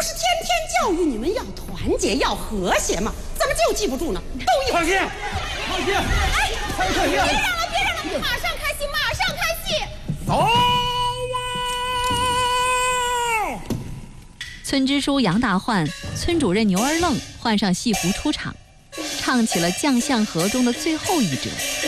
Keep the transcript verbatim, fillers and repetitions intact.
不是天天教育你们要团结、要和谐吗？怎么就记不住呢？都一放心，放心。 哎，别让了，别让了，马上开戏，马上开戏。 走啊！ 村支书杨大焕、村主任牛二愣换上戏服出场，唱起了《将相和》中的最后一折。